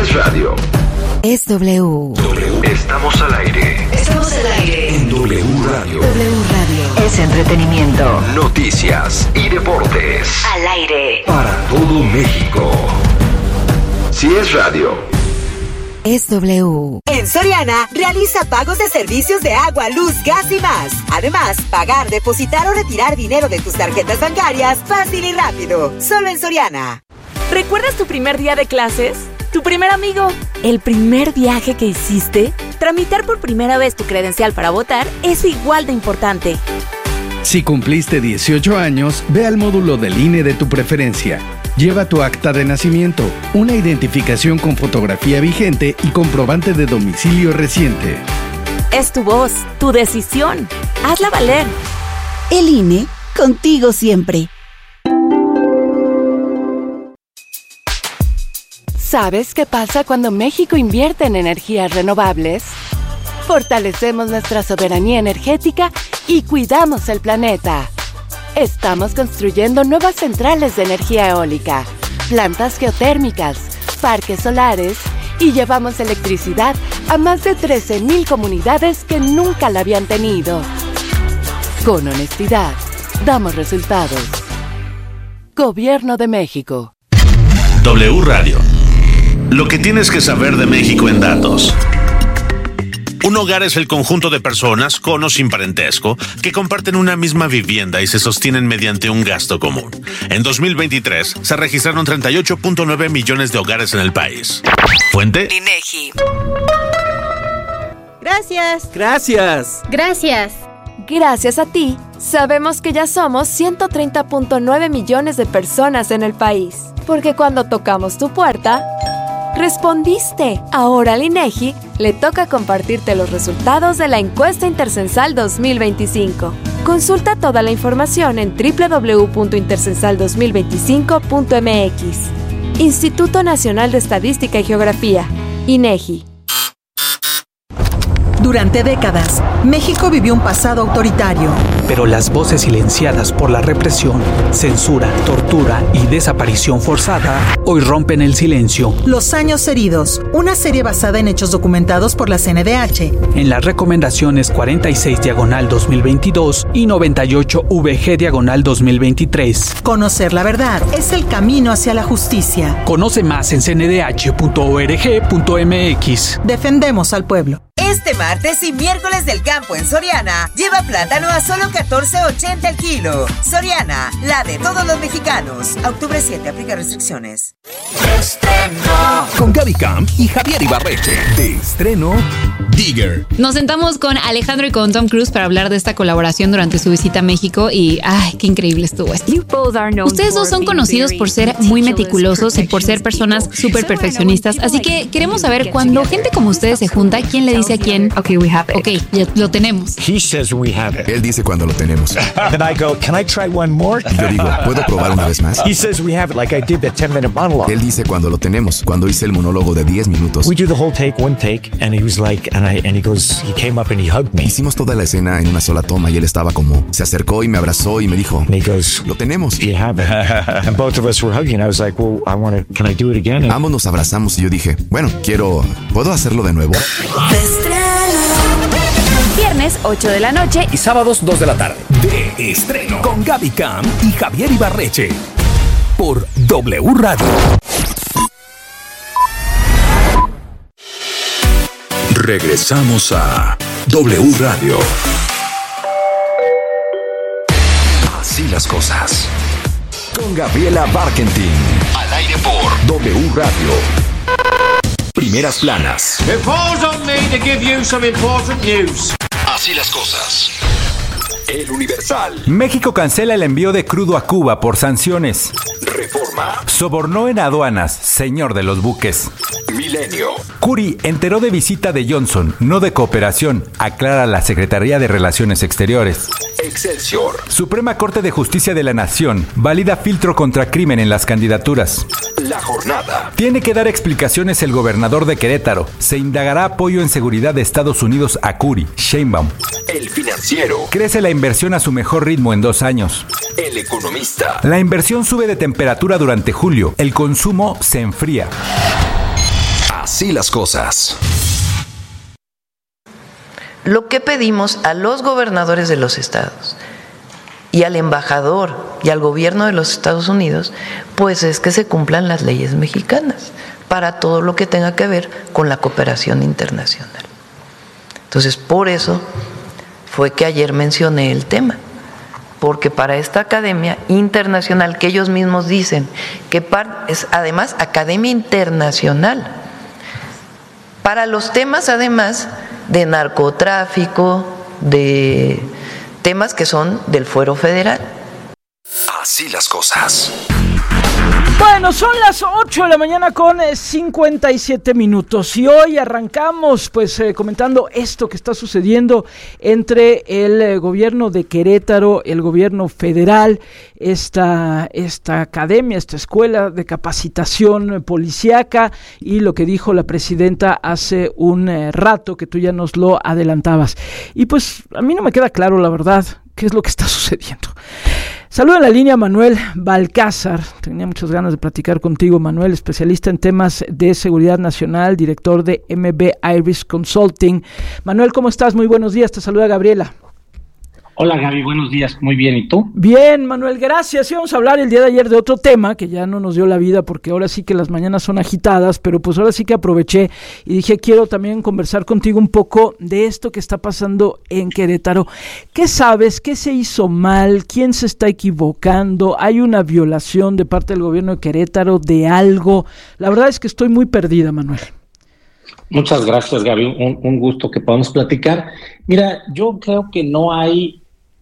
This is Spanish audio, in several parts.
es radio, es W. Estamos al aire. Estamos al aire. En W Radio. W Radio. Es entretenimiento. Noticias y deportes. Al aire. Para todo México. Si es radio, es W. En Soriana, realiza pagos de servicios de agua, luz, gas y más. Además, pagar, depositar o retirar dinero de tus tarjetas bancarias fácil y rápido. Solo en Soriana. ¿Recuerdas tu primer día de clases? ¿Tu primer amigo? ¿El primer viaje que hiciste? Tramitar por primera vez tu credencial para votar es igual de importante. Si cumpliste 18 años, ve al módulo del INE de tu preferencia. Lleva tu acta de nacimiento, una identificación con fotografía vigente y comprobante de domicilio reciente. Es tu voz, tu decisión. Hazla valer. El INE, contigo siempre. ¿Sabes qué pasa cuando México invierte en energías renovables? Fortalecemos nuestra soberanía energética y cuidamos el planeta. Estamos construyendo nuevas centrales de energía eólica, plantas geotérmicas, parques solares y llevamos electricidad a más de 13,000 comunidades que nunca la habían tenido. Con honestidad, damos resultados. Gobierno de México. W Radio. Lo que tienes que saber de México en datos. Un hogar es el conjunto de personas, con o sin parentesco, que comparten una misma vivienda y se sostienen mediante un gasto común. En 2023 se registraron 38.9 millones de hogares en el país. ¿Fuente? INEGI. Gracias. Gracias. Gracias. Gracias a ti, sabemos que ya somos 130.9 millones de personas en el país. Porque cuando tocamos tu puerta, respondiste. Ahora al INEGI le toca compartirte los resultados de la encuesta Intercensal 2025. Consulta toda la información en www.intercensal2025.mx. Instituto Nacional de Estadística y Geografía, INEGI. Durante décadas, México vivió un pasado autoritario. Pero las voces silenciadas por la represión, censura, tortura y desaparición forzada hoy rompen el silencio. Los años heridos, una serie basada en hechos documentados por la CNDH. En las recomendaciones 46/2022 y 98/VG/2023. Conocer la verdad es el camino hacia la justicia. Conoce más en cndh.org.mx. Defendemos al pueblo. Este martes y miércoles del campo en Soriana, lleva plátano a solo $14.80 el kilo. Soriana, la de todos los mexicanos. Octubre 7, aplica restricciones. estreno. Con Gaby Camp y Javier Ibarreche. De estreno, Digger. Nos sentamos con Alejandro y con Tom Cruise para hablar de esta colaboración durante su visita a México y ¡ay, qué increíble estuvo esto! Ustedes dos son conocidos por ser muy meticulosos y por ser personas súper perfeccionistas, así que queremos saber, cuando gente como ustedes se junta, ¿quién le dice a quién? Okay, we have it. Ok, ya lo tenemos. He says we have it. Él dice cuando lo tenemos. Then I go, can I try one more? Y yo digo, ¿puedo probar una vez más? He says we have it, like I did the 10-minute monologue. Él dice cuando lo tenemos, cuando hice el monólogo de 10 minutos. We do the whole take, one take, and he was like, and he goes, he came up and he hugged me. Hicimos toda la escena en una sola toma y él estaba como, se acercó y me abrazó y me dijo, and he goes, lo tenemos. You have it. And both of us were hugging. I was like, well, can I do it again? Ambos nos abrazamos y yo dije, bueno, ¿puedo hacerlo de nuevo? Viernes 8 de la noche y sábados 2 de la tarde. De estreno con Gaby Camp y Javier Ibarreche. Por W Radio. Regresamos a W Radio. Así las cosas. Con Gabriela Barkentin. Al aire por W Radio. Primeras planas. It falls on me to give you some important news. Así las cosas. El Universal. México cancela el envío de crudo a Cuba por sanciones. Reforma. Sobornó en aduanas, señor de los buques. Milenio. Curi enteró de visita de Johnson, no de cooperación, aclara la Secretaría de Relaciones Exteriores. Excelsior. Suprema Corte de Justicia de la Nación valida filtro contra crimen en las candidaturas. La jornada. Tiene que dar explicaciones el gobernador de Querétaro. Se indagará apoyo en seguridad de Estados Unidos a Curi, Sheinbaum. El Financiero. Crece la inversión a su mejor ritmo en 2 años. El Economista. La inversión sube de temperatura durante julio. El consumo se enfría. Así las cosas. Lo que pedimos a los gobernadores de los estados y al embajador y al gobierno de los Estados Unidos, pues es que se cumplan las leyes mexicanas para todo lo que tenga que ver con la cooperación internacional. Entonces, por eso fue que ayer mencioné el tema, porque para esta academia internacional, que ellos mismos dicen que es además academia internacional, para los temas además de narcotráfico, de temas que son del fuero federal. Así las cosas. Bueno, son las 8 de la mañana con 57 minutos y hoy arrancamos comentando esto que está sucediendo entre el gobierno de Querétaro, el gobierno federal, esta academia, esta escuela de capacitación policíaca y lo que dijo la presidenta hace un rato que tú ya nos lo adelantabas. Y pues a mí no me queda claro la verdad qué es lo que está sucediendo. Saluda en la línea Manuel Balcázar. Tenía muchas ganas de platicar contigo, Manuel, especialista en temas de seguridad nacional, director de MB Iris Consulting. Manuel, ¿cómo estás? Muy buenos días, te saluda Gabriela. Hola Gaby, buenos días, muy bien, ¿y tú? Bien, Manuel, gracias. Íbamos a hablar el día de ayer de otro tema que ya no nos dio la vida porque ahora sí que las mañanas son agitadas, pero pues ahora sí que aproveché y dije quiero también conversar contigo un poco de esto que está pasando en Querétaro. ¿Qué sabes? ¿Qué se hizo mal? ¿Quién se está equivocando? ¿Hay una violación de parte del gobierno de Querétaro de algo? La verdad es que estoy muy perdida, Manuel. Muchas gracias, Gaby, un gusto que podamos platicar. Mira, yo creo que no hay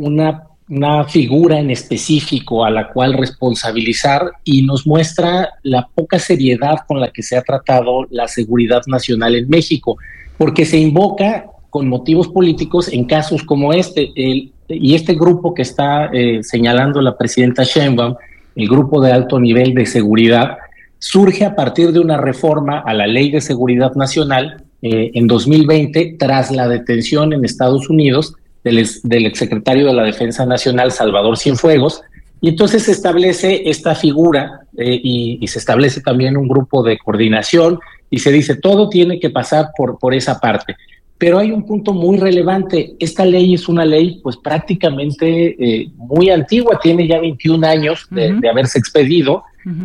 una figura en específico a la cual responsabilizar y nos muestra la poca seriedad con la que se ha tratado la seguridad nacional en México, porque se invoca con motivos políticos en casos como este, y este grupo que está señalando la presidenta Sheinbaum, el grupo de alto nivel de seguridad, surge a partir de una reforma a la Ley de Seguridad Nacional en 2020 tras la detención en Estados Unidos del exsecretario de la Defensa Nacional, Salvador Cienfuegos, y entonces se establece esta figura y se establece también un grupo de coordinación y se dice todo tiene que pasar por esa parte. Pero hay un punto muy relevante, esta ley es una ley pues prácticamente muy antigua, tiene ya 21 años de haberse expedido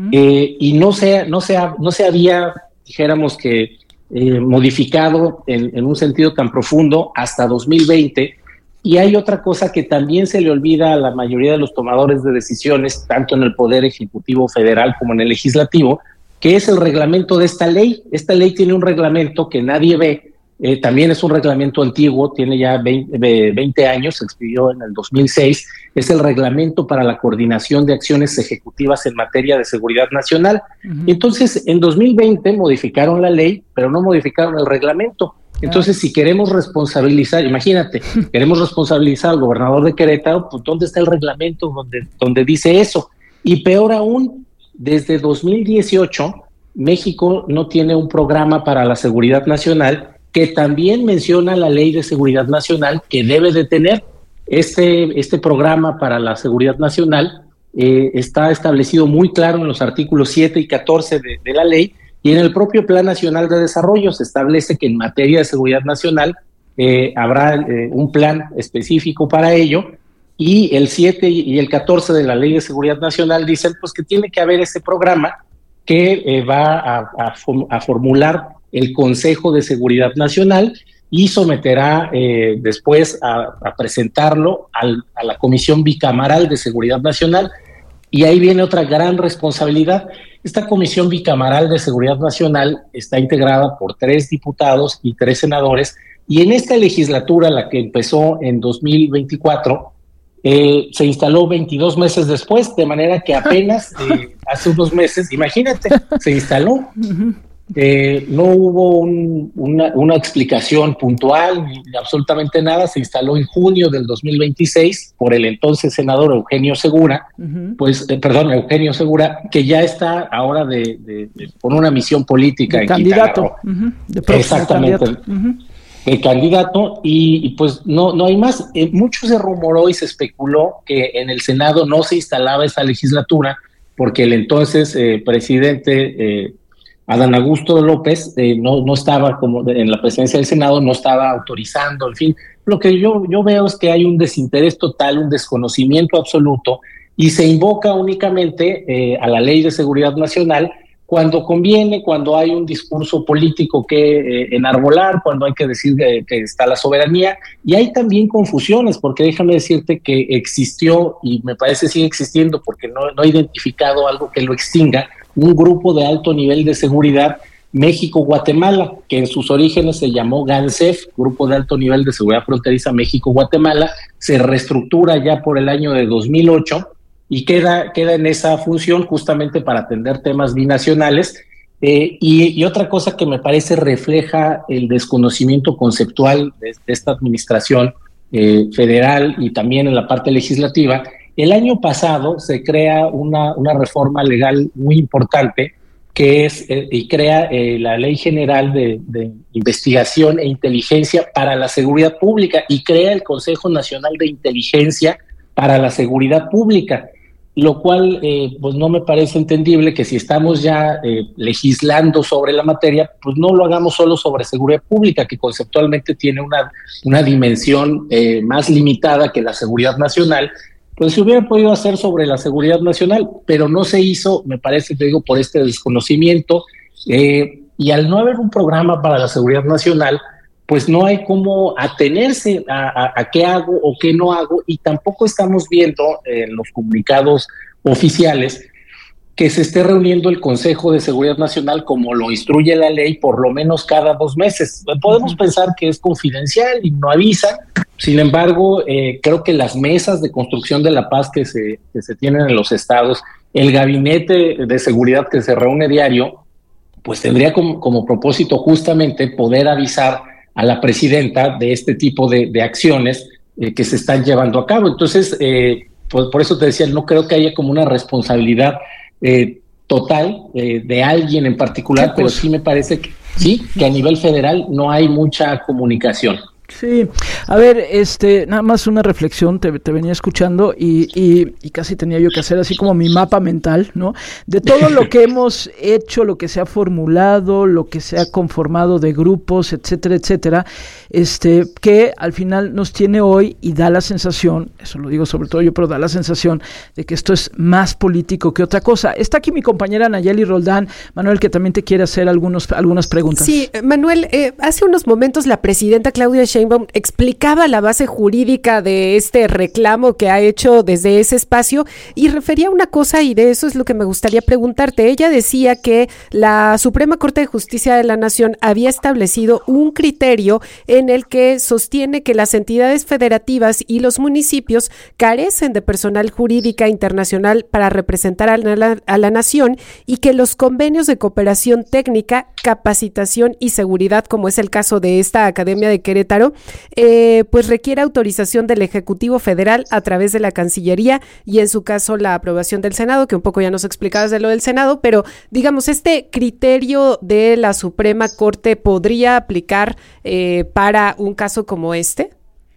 y no se había, dijéramos que modificado en un sentido tan profundo hasta 2020. Y hay otra cosa que también se le olvida a la mayoría de los tomadores de decisiones, tanto en el Poder Ejecutivo Federal como en el Legislativo, que es el reglamento de esta ley. Esta ley tiene un reglamento que nadie ve, también es un reglamento antiguo, tiene ya 20 años, se expidió en el 2006, es el reglamento para la coordinación de acciones ejecutivas en materia de seguridad nacional. Y entonces, en 2020 modificaron la ley, pero no modificaron el reglamento. Entonces, si queremos responsabilizar, imagínate, queremos responsabilizar al gobernador de Querétaro, pues ¿dónde está el reglamento donde dice eso? Y peor aún, desde 2018, México no tiene un programa para la seguridad nacional que también menciona la Ley de Seguridad Nacional que debe de tener. Este programa para la seguridad nacional está establecido muy claro en los artículos 7 y 14 de la ley. Y en el propio Plan Nacional de Desarrollo se establece que en materia de seguridad nacional habrá un plan específico para ello, y el 7 y el 14 de la Ley de Seguridad Nacional dicen pues que tiene que haber ese programa que va a formular el Consejo de Seguridad Nacional y someterá después a presentarlo a la Comisión Bicamaral de Seguridad Nacional. Y ahí viene otra gran responsabilidad. Esta Comisión Bicamaral de Seguridad Nacional está integrada por 3 diputados y 3 senadores, y en esta legislatura, la que empezó en 2024, se instaló 22 meses después, de manera que apenas hace unos meses, imagínate, se instaló. No hubo una explicación puntual ni absolutamente nada. Se instaló en junio del 2026 por el entonces senador Eugenio Segura, Eugenio Segura, que ya está ahora con una misión política de en candidato, exactamente, de candidato, y pues no hay más. Mucho se rumoró y se especuló que en el Senado no se instalaba esta legislatura porque el entonces presidente Adán Augusto López no estaba en la presidencia del Senado, no estaba autorizando, en fin. Lo que yo veo es que hay un desinterés total, un desconocimiento absoluto, y se invoca únicamente a la Ley de Seguridad Nacional cuando conviene, cuando hay un discurso político que enarbolar, cuando hay que decir que está la soberanía. Y hay también confusiones, porque déjame decirte que existió, y me parece sigue existiendo porque no he identificado algo que lo extinga, un grupo de alto nivel de seguridad México-Guatemala, que en sus orígenes se llamó GANSEF, Grupo de Alto Nivel de Seguridad Fronteriza México-Guatemala, se reestructura ya por el año de 2008 y queda en esa función justamente para atender temas binacionales. Y otra cosa que me parece refleja el desconocimiento conceptual de esta administración federal y también en la parte legislativa. El año pasado se crea una reforma legal muy importante que es y crea la Ley General de Investigación e Inteligencia para la Seguridad Pública y crea el Consejo Nacional de Inteligencia para la Seguridad Pública, lo cual pues no me parece entendible que si estamos ya legislando sobre la materia, pues no lo hagamos solo sobre seguridad pública, que conceptualmente tiene una dimensión más limitada que la seguridad nacional. Pues se hubiera podido hacer sobre la seguridad nacional, pero no se hizo, me parece, te digo, por este desconocimiento, y al no haber un programa para la seguridad nacional, pues no hay cómo atenerse a qué hago o qué no hago, y tampoco estamos viendo en los comunicados oficiales que se esté reuniendo el Consejo de Seguridad Nacional como lo instruye la ley, por lo menos cada 2 meses. Podemos pensar que es confidencial y no avisan. Sin embargo, creo que las mesas de construcción de la paz que se tienen en los estados, el gabinete de seguridad que se reúne diario, pues tendría como propósito justamente poder avisar a la presidenta de este tipo de acciones que se están llevando a cabo. Entonces, pues por eso te decía, no creo que haya como una responsabilidad total de alguien en particular, pero sí me parece que a nivel federal no hay mucha comunicación. Sí, a ver, nada más una reflexión, te venía escuchando y casi tenía yo que hacer así como mi mapa mental, ¿no? De todo lo que hemos hecho, lo que se ha formulado, lo que se ha conformado de grupos, etcétera, etcétera, que al final nos tiene hoy y da la sensación, eso lo digo sobre todo yo, pero da la sensación de que esto es más político que otra cosa. Está aquí mi compañera Nayeli Roldán, Manuel, que también te quiere hacer algunas preguntas. Sí, Manuel, hace unos momentos la presidenta Claudia Sheinbaum explicaba la base jurídica de este reclamo que ha hecho desde ese espacio y refería a una cosa, y de eso es lo que me gustaría preguntarte. Ella decía que la Suprema Corte de Justicia de la Nación había establecido un criterio en el que sostiene que las entidades federativas y los municipios carecen de personal jurídica internacional para representar a la nación, y que los convenios de cooperación técnica, capacitación y seguridad, como es el caso de esta Academia de Querétaro, pues requiere autorización del Ejecutivo Federal a través de la Cancillería y en su caso la aprobación del Senado, que un poco ya nos explicabas de lo del Senado, pero digamos, ¿este criterio de la Suprema Corte podría aplicar para un caso como este?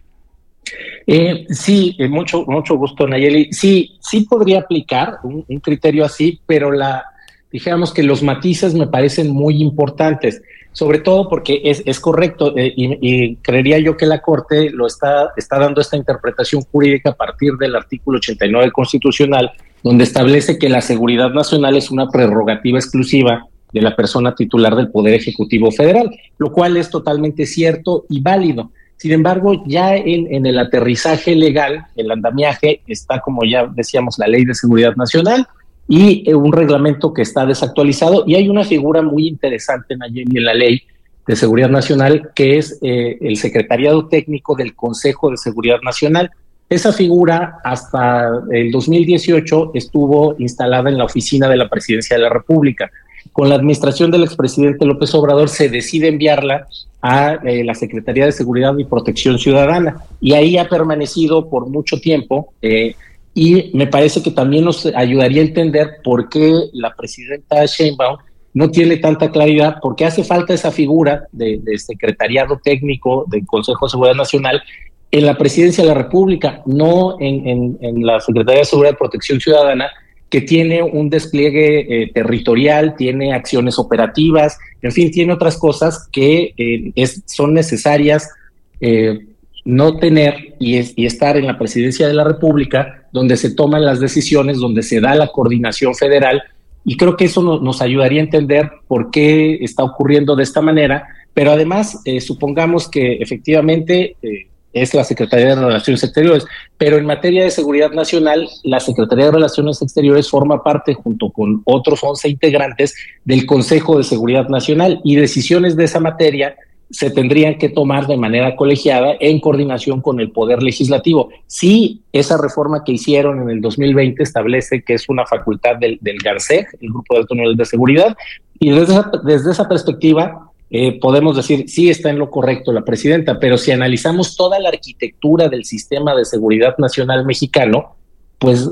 Sí, mucho gusto, Nayeli. Sí podría aplicar un criterio así, pero digamos que los matices me parecen muy importantes, sobre todo porque es correcto, y creería yo que la Corte lo está dando esta interpretación jurídica a partir del artículo 89 constitucional, donde establece que la seguridad nacional es una prerrogativa exclusiva de la persona titular del Poder Ejecutivo Federal, lo cual es totalmente cierto y válido. Sin embargo, ya en el aterrizaje legal, el andamiaje, está, como ya decíamos, la Ley de Seguridad Nacional y un reglamento que está desactualizado, y hay una figura muy interesante en la Ley de Seguridad Nacional, que es el Secretariado Técnico del Consejo de Seguridad Nacional. Esa figura hasta el 2018 estuvo instalada en la oficina de la Presidencia de la República. Con la administración del expresidente López Obrador se decide enviarla a la Secretaría de Seguridad y Protección Ciudadana, y ahí ha permanecido por mucho tiempo, y me parece que también nos ayudaría a entender por qué la presidenta Sheinbaum no tiene tanta claridad, porque hace falta esa figura de secretariado técnico del Consejo de Seguridad Nacional en la Presidencia de la República, no en la Secretaría de Seguridad y Protección Ciudadana, que tiene un despliegue territorial, tiene acciones operativas, en fin, tiene otras cosas que son necesarias no tener y estar en la presidencia de la República, donde se toman las decisiones, donde se da la coordinación federal, y creo que eso nos ayudaría a entender por qué está ocurriendo de esta manera, pero además supongamos que efectivamente es la Secretaría de Relaciones Exteriores, pero en materia de seguridad nacional, la Secretaría de Relaciones Exteriores forma parte, junto con otros 11 integrantes, del Consejo de Seguridad Nacional, y decisiones de esa materia se tendrían que tomar de manera colegiada en coordinación con el Poder Legislativo. Sí, esa reforma que hicieron en el 2020 establece que es una facultad del GARCEG, el Grupo de Alto Nivel de Seguridad, y desde esa perspectiva podemos decir, sí está en lo correcto la presidenta, pero si analizamos toda la arquitectura del sistema de seguridad nacional mexicano, pues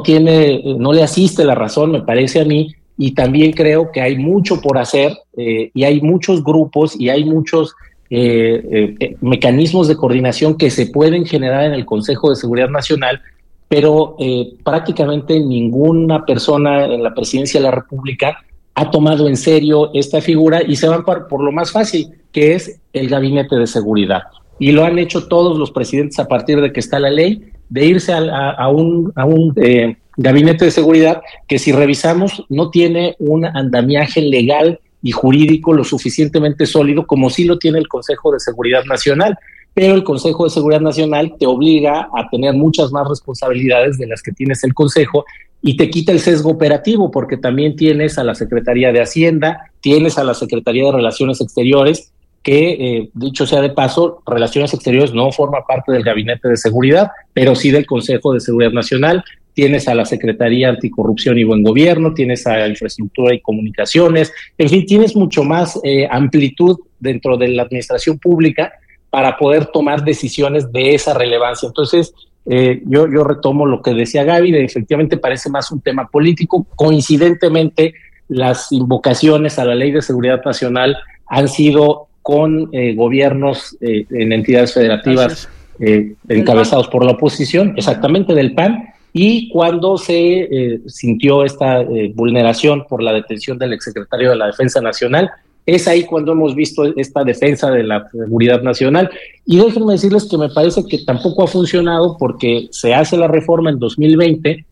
no le asiste la razón, me parece a mí, y también creo que hay mucho por hacer y hay muchos grupos y hay muchos mecanismos de coordinación que se pueden generar en el Consejo de Seguridad Nacional, pero prácticamente ninguna persona en la presidencia de la República ha tomado en serio esta figura y se van por lo más fácil, que es el Gabinete de Seguridad. Y lo han hecho todos los presidentes a partir de que está la ley, de irse a un Gabinete de Seguridad que, si revisamos, no tiene un andamiaje legal y jurídico lo suficientemente sólido como sí lo tiene el Consejo de Seguridad Nacional, pero el Consejo de Seguridad Nacional te obliga a tener muchas más responsabilidades de las que tienes el Consejo y te quita el sesgo operativo, porque también tienes a la Secretaría de Hacienda, tienes a la Secretaría de Relaciones Exteriores, que, dicho sea de paso, Relaciones Exteriores no forma parte del Gabinete de Seguridad, pero sí del Consejo de Seguridad Nacional. Tienes a la Secretaría Anticorrupción y Buen Gobierno, tienes a Infraestructura y Comunicaciones, en fin, tienes mucho más amplitud dentro de la administración pública para poder tomar decisiones de esa relevancia. Entonces, yo retomo lo que decía Gaby, efectivamente parece más un tema político. Coincidentemente, las invocaciones a la Ley de Seguridad Nacional han sido con gobiernos en entidades federativas encabezados por la oposición, exactamente del PAN, y cuando se sintió esta vulneración por la detención del exsecretario de la Defensa Nacional, es ahí cuando hemos visto esta defensa de la seguridad nacional. Y déjenme decirles que me parece que tampoco ha funcionado, porque se hace la reforma en 2020,